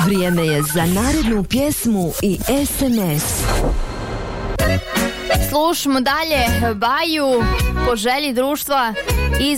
Vrijeme je za narednu pjesmu i SMS. Slušamo dalje Baju po želji društva iz